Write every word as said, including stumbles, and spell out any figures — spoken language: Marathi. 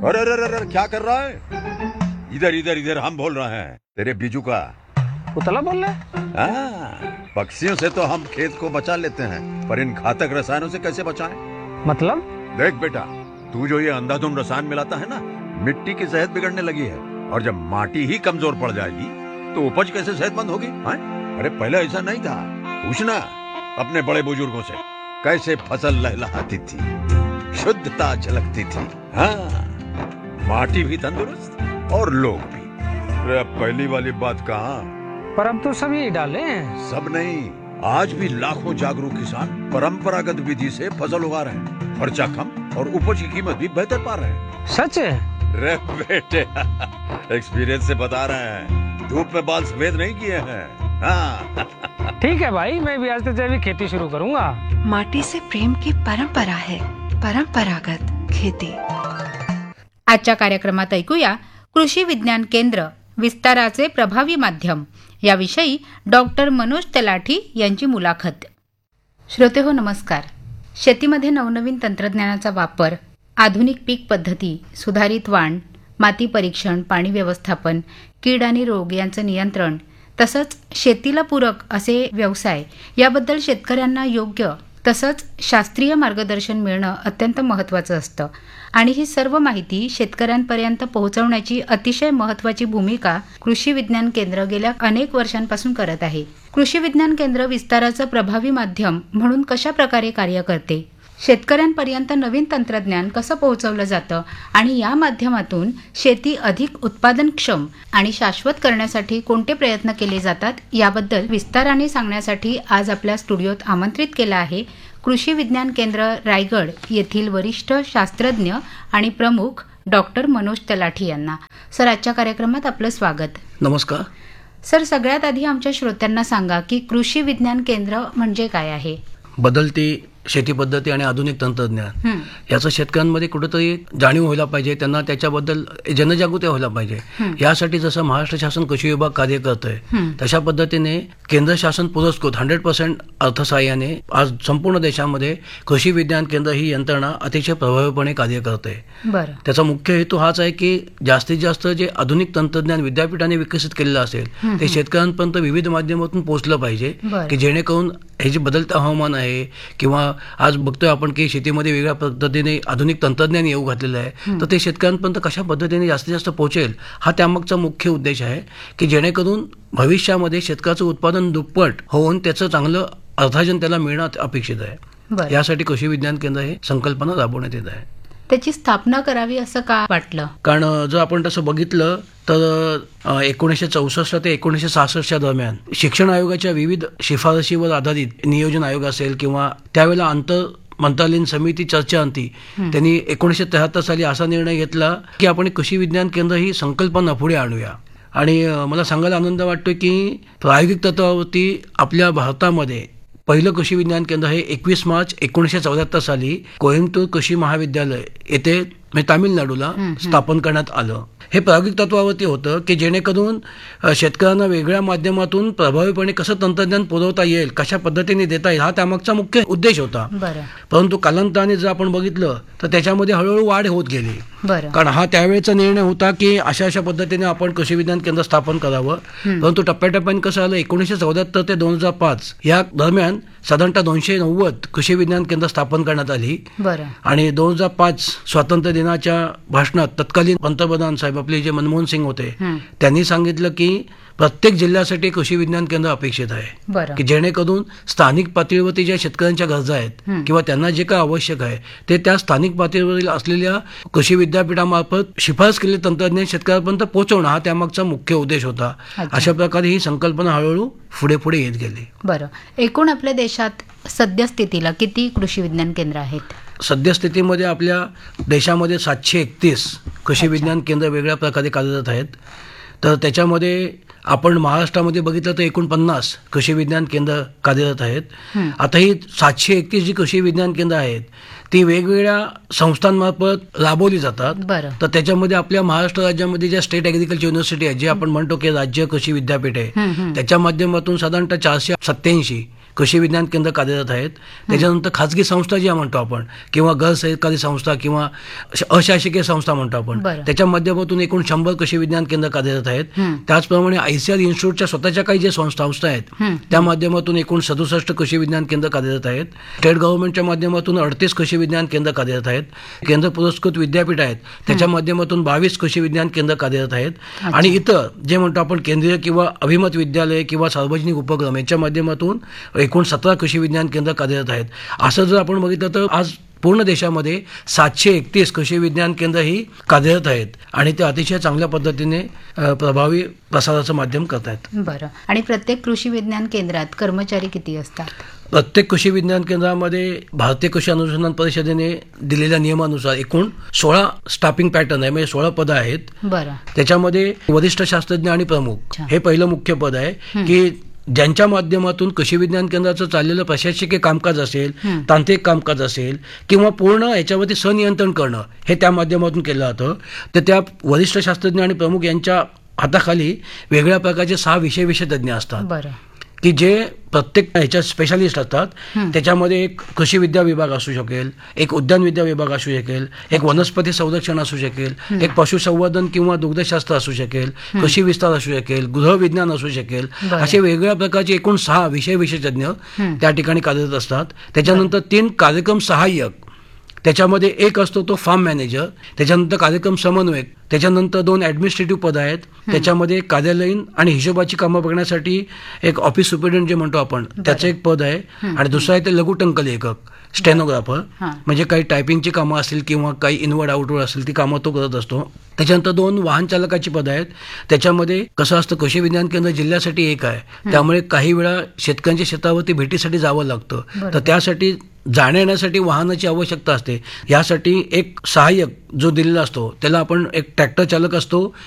अरे अरे अरे अरे, क्या कर रहा है? इधर इधर इधर हम बोल रहे हैं तेरे बीजू का। उतला बोल रहा है? हाँ, पक्षियों से तो हम खेत को बचा लेते हैं, पर इन घातक रसायनों से कैसे बचाएं? मतलब? देख बेटा, तू जो ये अंधाधुंध रसायन मिलाता है ना, मिट्टी की सेहत बिगड़ने लगी है। और जब माटी ही कमजोर पड़ जाएगी तो उपज कैसे सेहतमंद होगी? हाँ? अरे पहले ऐसा नहीं था। पूछना अपने बड़े बुजुर्गों से, कैसे फसल लहलहाती थी, शुद्धता झलकती थी। हाँ, माटी भी तंदुरुस्त और लोग भी। अरे अब पहली वाली बात कहाँ? पर अब तो सभी डाले हैं। सब नहीं, आज भी लाखों जागरूक किसान परंपरागत विधि से फसल उगा रहे हैं। खर्चा कम और उपज की कीमत भी बेहतर पा रहे हैं। सच है? रे बेटे, एक्सपीरियंस से बता रहे हैं, धूप में बाल सफेद नहीं किए हैं। हाँ। ठीक है भाई, मैं भी आज से जैविक खेती शुरू करूंगा। माटी से प्रेम की परंपरा है, परंपरागत खेती। आजच्या कार्यक्रमात ऐकूया कृषी विज्ञान केंद्र विस्ताराचे प्रभावी माध्यम याविषयी डॉक्टर मनोज तलाठी यांची मुलाखत। श्रोते हो नमस्कार। शेतीमध्ये नवनवीन तंत्रज्ञानाचा वापर, आधुनिक पीक पद्धती, सुधारित वाण, माती परीक्षण, पाणी व्यवस्थापन, कीड आणि रोग यांचं नियंत्रण तसंच शेतीला पूरक असे व्यवसाय याबद्दल शेतकऱ्यांना योग्य तसंच शास्त्रीय मार्गदर्शन मिळणं अत्यंत महत्त्वाचं असतं आणि ही सर्व माहिती शेतकऱ्यांपर्यंत पोहोचवण्याची अतिशय महत्त्वाची भूमिका कृषी विज्ञान केंद्र गेल्या अनेक वर्षांपासून करत आहे। कृषी विज्ञान केंद्र विस्ताराचं प्रभावी माध्यम म्हणून कशा प्रकारे कार्य करते, शेतकऱ्यांपर्यंत नवीन तंत्रज्ञान कसं पोहोचवलं जातं आणि या माध्यमातून शेती अधिक उत्पादनक्षम आणि शाश्वत करण्यासाठी कोणते प्रयत्न केले जातात याबद्दल विस्ताराने सांगण्यासाठी आज आपल्या स्टुडिओत आमंत्रित केलं आहे कृषी विज्ञान केंद्र रायगड येथील वरिष्ठ शास्त्रज्ञ आणि प्रमुख डॉक्टर मनोज तलाठी यांना। सर, आजच्या कार्यक्रमात आपलं स्वागत। नमस्कार सर, सगळ्यात आधी आमच्या श्रोत्यांना सांगा की कृषी विज्ञान केंद्र म्हणजे काय आहे? बदलती शेती पद्धती आणि आधुनिक तंत्रज्ञान याचं शेतकऱ्यांमध्ये कुठेतरी जाणीव व्हायला पाहिजे, त्यांना त्याच्याबद्दल जनजागृती व्हायला पाहिजे। यासाठी जसं महाराष्ट्र शासन कृषी विभाग कार्य करत आहे तशा पद्धतीने केंद्र शासन पुरस्कृत हंड्रेड पर्सेंट अर्थसहाय्याने आज संपूर्ण देशामध्ये कृषी विज्ञान केंद्र ही यंत्रणा अतिशय प्रभावीपणे कार्य करते। त्याचा मुख्य हेतू हाच आहे की जास्तीत जास्त जे आधुनिक तंत्रज्ञान विद्यापीठाने विकसित केलेलं असेल ते शेतकऱ्यांपर्यंत विविध माध्यमातून पोहोचलं पाहिजे की जेणेकरून हे जे बदलतं हवामान आहे किंवा आज बघतोय आपण की शेतीमध्ये वेगळ्या पद्धतीने आधुनिक तंत्रज्ञान येऊ घातलेलं आहे तर ते शेतकऱ्यांपर्यंत कशा पद्धतीने जास्तीत जास्त पोहोचेल हा त्यामागचा मुख्य उद्देश आहे की जेणेकरून भविष्यामध्ये शेतकऱ्याचं उत्पादन दुप्पट होऊन त्याचं चांगलं अर्थार्जन त्याला मिळणं अपेक्षित आहे। यासाठी कृषी विज्ञान केंद्र हे संकल्पना राबवण्यात येत आहे। त्याची स्थापना करावी असं का वाटलं? कारण जर आपण तसं बघितलं तर एकोणीसशे चौसष्ट ते एकोणीसशे सहासष्टच्या दरम्यान शिक्षण आयोगाच्या विविध शिफारशीवर आधारित नियोजन आयोग असेल किंवा त्यावेळेला आंतर मंत्रालयीन समिती चर्चा अंती त्यांनी एकोणीसशे त्र्याहत्तर साली असा निर्णय घेतला की आपण कृषी विज्ञान केंद्र ही संकल्पना पुढे आणूया। आणि मला सांगायला आनंद वाटतो की प्रायोगिक तत्वावरती आपल्या भारतामध्ये पहिलं कृषी विज्ञान केंद्र हे एकवीस मार्च एकोणीसशे चौऱ्याहत्तर साली कोइंबतूर कृषी महाविद्यालय येथे म्हणजे तामिळनाडूला स्थापन करण्यात आलं। हे प्रायोगिक तत्वावरती होतं की जेणेकरून शेतकऱ्यांना वेगळ्या माध्यमातून प्रभावीपणे कसं तंत्रज्ञान पुरवता येईल, कशा पद्धतीने देता येईल हा त्यामागचा मुख्य उद्देश होता। परंतु कालांतराने जर आपण बघितलं तर त्याच्यामध्ये हळूहळू वाढ होत गेली, कारण हा त्यावेळेचा निर्णय होता की अशा अशा पद्धतीने आपण कृषी विज्ञान केंद्र स्थापन करावं। परंतु टप्प्याटप्प्याने कसं आलं, एकोणीसशे चौऱ्याहत्तर ते दोन हजार पाच या दरम्यान साधारणतः दोनशे नव्वद कृषी विज्ञान केंद्र स्थापन करण्यात आली। आणि दोन हजार पाच स्वातंत्र्य दिनाच्या भाषणात तत्कालीन पंतप्रधान साहेब आपले जे मनमोहन सिंग होते त्यांनी सांगितलं की प्रत्येक जिल्ह्यासाठी कृषी विज्ञान केंद्र अपेक्षित आहे की जेणेकरून स्थानिक पातळीवरती ज्या शेतकऱ्यांच्या गरजा आहेत किंवा त्यांना जे काय आवश्यक आहे ते त्या स्थानिक पातळीवरील असलेल्या कृषी विद्यापीठामार्फत शिफारस केलेले तंत्रज्ञान शेतकऱ्यांपर्यंत पोहोचवणं हा त्यामागचा मुख्य उद्देश होता। अशा प्रकारे ही संकल्पना हळूहळू पुढे पुढे येत गेली। बरं, एकूण आपल्या देशात सद्यस्थितीला किती कृषी विज्ञान केंद्र आहेत? सद्यस्थितीमध्ये आपल्या देशामध्ये सातशे एकतीस कृषी विज्ञान केंद्र वेगळ्या प्रकारे कार्यरत आहेत। तर त्याच्यामध्ये आपण महाराष्ट्रामध्ये बघितलं तर एकूण पन्नास कृषी विज्ञान केंद्र कार्यरत आहेत। आता ही सातशे एकतीस जी कृषी विज्ञान केंद्र आहेत ती वेगवेगळ्या संस्थांमार्फत राबवली जातात। तर त्याच्यामध्ये आपल्या महाराष्ट्र राज्यामध्ये ज्या स्टेट ॲग्रिकल्चर युनिव्हर्सिटी आहे जे आपण म्हणतो की राज्य कृषी विद्यापीठ आहे त्याच्या माध्यमातून साधारणतः चारशे सत्याऐंशी कृषी विज्ञान केंद्र कार्यरत आहेत. त्याच्यानंतर खाजगी संस्था ज्या म्हणतो आपण किंवा गैर सहकारी संस्था किंवा अशासकीय संस्था म्हणतो आपण, बरं. त्याच्या माध्यमातून एकूण शंभर कृषी विज्ञान केंद्र कार्यरत आहेत. हं. त्याचप्रमाणे आयसीआर इन्स्टिट्यूटच्या स्वतःच्या काही जे संस्था आहेत हं. त्या माध्यमातून एकूण सदुसष्ट कृषी विज्ञान केंद्र कार्यरत आहेत. स्टेट गव्हर्नमेंटच्या माध्यमातून अडतीस कृषी विज्ञान केंद्र कार्यरत आहेत. केंद्र पुरस्कृत विद्यापीठ आहेत त्याच्या माध्यमातून बावीस कृषी विज्ञान केंद्र कार्यरत आहेत. आणि इतर जे म्हणतो आपण केंद्रीय किंवा अभिमत विद्यालय किंवा सार्वजनिक उपक्रम यांच्या माध्यमातून एकूण सतरा कृषी विज्ञान केंद्र कार्यरत आहेत. असं जर आपण बघितलं तर आज पूर्ण देशामध्ये सातशे एकतीस कृषी विज्ञान केंद्र ही कार्यरत आहेत आणि ते अतिशय चांगल्या पद्धतीने अ, प्रभावी प्रसाराचं माध्यम करत आहेत. बरं. आणि प्रत्येक कृषी विज्ञान केंद्रात कर्मचारी किती असतात? प्रत्येक कृषी विज्ञान केंद्रामध्ये भारतीय कृषी अनुसंधान परिषदेने दिलेल्या नियमानुसार एकूण सोळा स्टाफिंग पॅटर्न आहे, म्हणजे सोळा पदं आहेत. बरं. त्याच्यामध्ये वरिष्ठ शास्त्रज्ञ आणि प्रमुख अच्छा. हे पहिलं मुख्य पद आहे की ज्यांच्या माध्यमातून कृषी विज्ञान केंद्राचं चाललेलं प्रशासकीय कामकाज असेल, तांत्रिक कामकाज असेल किंवा पूर्ण याच्यावरती सनियंत्रण करणं हे त्या माध्यमातून केलं जातं. तर त्या वरिष्ठ शास्त्रज्ञ आणि प्रमुख यांच्या हाताखाली वेगळ्या प्रकारचे सहा विषय विशेषज्ञ असतात बरं. की जे प्रत्येक ह्याच्या स्पेशालिस्ट असतात. त्याच्यामध्ये एक कृषी विद्या विभाग असू शकेल, एक उद्यान विद्या विभाग असू शकेल, एक वनस्पती संरक्षण असू शकेल, एक पशुसंवर्धन किंवा दुग्धशास्त्र असू शकेल, कृषी विस्तार असू शकेल, गृहविज्ञान असू शकेल. असे वेगवेगळ्या प्रकारचे एकूण सहा विषय विशेषज्ञ त्या ठिकाणी कार्यरत असतात. त्याच्यानंतर तीन कार्यक्रम सहाय्यक, त्याच्यामध्ये एक असतो तो फार्म मॅनेजर, त्याच्यानंतर कार्यक्रम समन्वयक, त्याच्यानंतर दोन ॲडमिनिस्ट्रेटिव्ह पद आहेत. त्याच्यामध्ये कार्यालयीन आणि हिशोबाची कामं बघण्यासाठी एक ऑफिस सुपरिटेंडेंट जे म्हणतो आपण त्याचं एक पद आहे. आणि दुसरं आहे ते लघुटंक लेखक, स्टेनोग्राफर, म्हणजे काही टायपिंगची कामं असतील किंवा काही इनवर्ड आउटवर्ड असतील ती कामं तो करत असतो. त्याच्यानंतर दोन वाहन चालकाची पद आहेत. त्याच्यामध्ये कसं असतं, कृषी विज्ञान केंद्र जिल्ह्यासाठी एक आहे, त्यामुळे काही वेळा शेतकऱ्यांच्या शेतावरती भेटीसाठी जावं लागतं. तर त्यासाठी जाण्या येण्यासाठी वाहनाची आवश्यकता असते. यासाठी एक सहाय्यक जो दिलेला असतो त्याला आपण एक ट्रॅक्टर चालक असतो